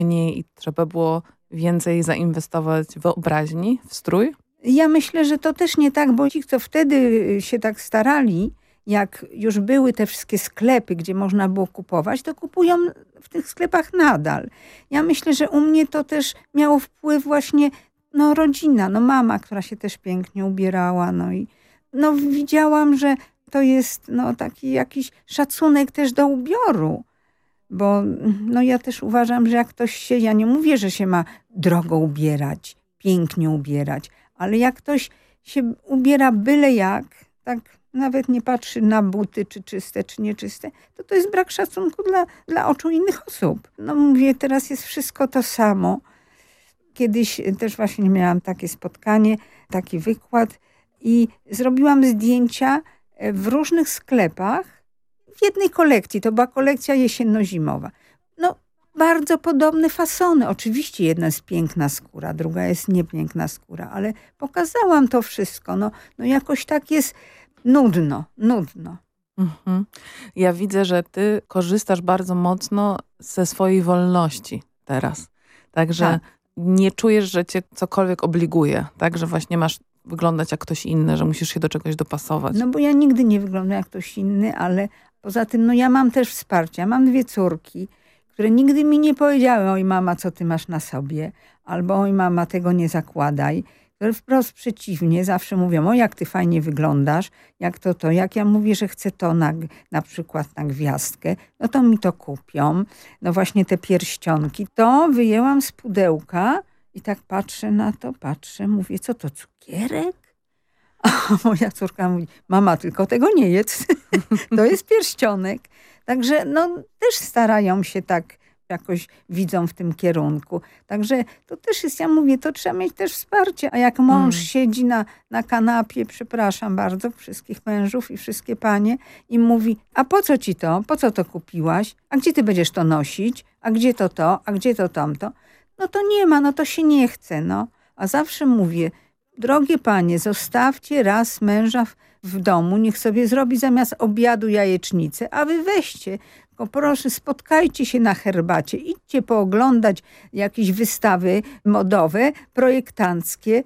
mniej i trzeba było więcej zainwestować w wyobraźni, w strój? Ja myślę, że to też nie tak, bo ci, co wtedy się tak starali, jak już były te wszystkie sklepy, gdzie można było kupować, to kupują w tych sklepach nadal. Ja myślę, że u mnie to też miało wpływ właśnie rodzina, mama, która się też pięknie ubierała. I widziałam, że to jest taki jakiś szacunek też do ubioru. Bo ja też uważam, że jak ktoś się, ja nie mówię, że się ma drogo ubierać, pięknie ubierać, ale jak ktoś się ubiera byle jak, tak nawet nie patrzy na buty, czy czyste, czy nieczyste, to jest brak szacunku dla oczu innych osób. Mówię, teraz jest wszystko to samo. Kiedyś też właśnie miałam takie spotkanie, taki wykład i zrobiłam zdjęcia w różnych sklepach w jednej kolekcji. To była kolekcja jesienno-zimowa. Bardzo podobne fasony. Oczywiście jedna jest piękna skóra, druga jest niepiękna skóra, ale pokazałam to wszystko. Jakoś tak jest nudno. Mhm. Ja widzę, że ty korzystasz bardzo mocno ze swojej wolności teraz. Także Tak. nie czujesz, że cię cokolwiek obliguje, tak? Że właśnie masz wyglądać jak ktoś inny, że musisz się do czegoś dopasować. Bo ja nigdy nie wyglądam jak ktoś inny, ale poza tym ja mam też wsparcie. Mam 2 córki, które nigdy mi nie powiedziały: oj mama, co ty masz na sobie? Albo oj mama, tego nie zakładaj. Które wprost przeciwnie, zawsze mówią: o jak ty fajnie wyglądasz, jak ja mówię, że chcę to na przykład na gwiazdkę, to mi to kupią. Właśnie te pierścionki, to wyjęłam z pudełka i tak patrzę na to, mówię: co to, cukierek? A moja córka mówi: mama, tylko tego nie jedz, to jest pierścionek. Także też starają się tak, jakoś widzą w tym kierunku. Także to też jest, ja mówię, to trzeba mieć też wsparcie. A jak mąż siedzi na kanapie, przepraszam bardzo, wszystkich mężów i wszystkie panie, i mówi: a po co ci to? Po co to kupiłaś? A gdzie ty będziesz to nosić? A gdzie to? A gdzie to tamto? To nie ma, to się nie chce. A zawsze mówię: drogie panie, zostawcie raz męża w domu, niech sobie zrobi zamiast obiadu jajecznicę, a wy weźcie, tylko proszę, spotkajcie się na herbacie, idźcie pooglądać jakieś wystawy modowe, projektanckie.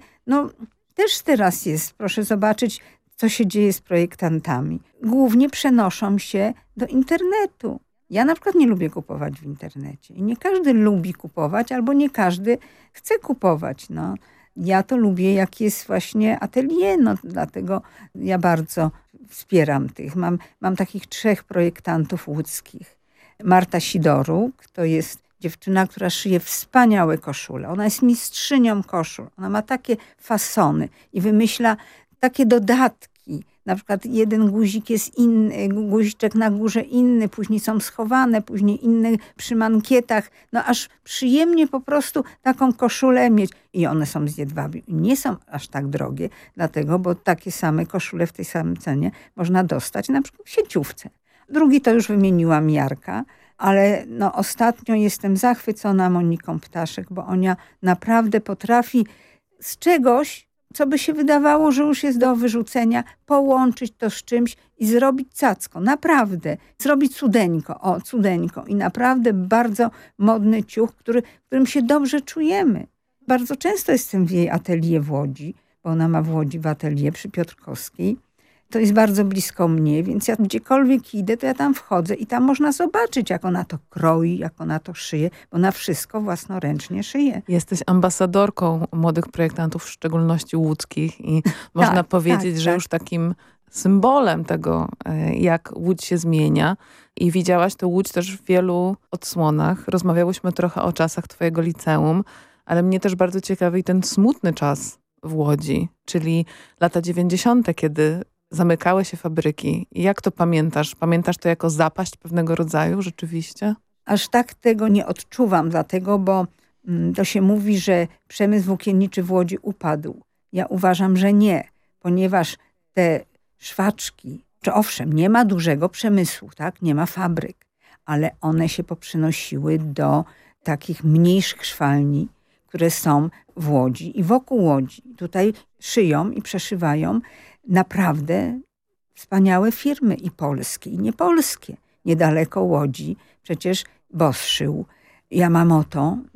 Też teraz jest, proszę zobaczyć, co się dzieje z projektantami. Głównie przenoszą się do internetu. Ja na przykład nie lubię kupować w internecie. I nie każdy lubi kupować, albo nie każdy chce kupować. Ja to lubię, jak jest właśnie atelier, dlatego ja bardzo wspieram tych. Mam takich 3 projektantów łódzkich. Marta Sidoruk, to jest dziewczyna, która szyje wspaniałe koszule. Ona jest mistrzynią koszul. Ona ma takie fasony i wymyśla takie dodatki. Na przykład jeden guzik jest inny, guziczek na górze inny, później są schowane, później inne przy mankietach. Aż przyjemnie po prostu taką koszulę mieć. I one są z jedwabiu. Nie są aż tak drogie, dlatego, bo takie same koszule w tej samej cenie można dostać na przykład w sieciówce. Drugi to już wymieniłam, Jarka, ale ostatnio jestem zachwycona Moniką Ptaszek, bo ona naprawdę potrafi z czegoś, co by się wydawało, że już jest do wyrzucenia, połączyć to z czymś i zrobić cacko. Naprawdę. Zrobić cudeńko. Cudeńko. I naprawdę bardzo modny ciuch, którym się dobrze czujemy. Bardzo często jestem w jej atelier w Łodzi, bo ona ma w Łodzi w atelier przy Piotrkowskiej. To jest bardzo blisko mnie, więc ja gdziekolwiek idę, to ja tam wchodzę i tam można zobaczyć, jak ona to kroi, jak ona to szyje, bo ona wszystko własnoręcznie szyje. Jesteś ambasadorką młodych projektantów, w szczególności łódzkich, i można powiedzieć, że już takim symbolem tego, jak Łódź się zmienia. I widziałaś tę Łódź też w wielu odsłonach. Rozmawiałyśmy trochę o czasach twojego liceum, ale mnie też bardzo ciekawi ten smutny czas w Łodzi, czyli lata 90., kiedy zamykały się fabryki. Jak to pamiętasz? Pamiętasz to jako zapaść pewnego rodzaju rzeczywiście? Aż tak tego nie odczuwam, dlatego, bo to się mówi, że przemysł włókienniczy w Łodzi upadł. Ja uważam, że nie, ponieważ te szwaczki, czy owszem, nie ma dużego przemysłu, tak? Nie ma fabryk, ale one się poprzynosiły do takich mniejszych szwalni, które są w Łodzi i wokół Łodzi. Tutaj szyją i przeszywają naprawdę wspaniałe firmy i polskie, i niepolskie. Niedaleko Łodzi przecież Boss szył, Yamamoto,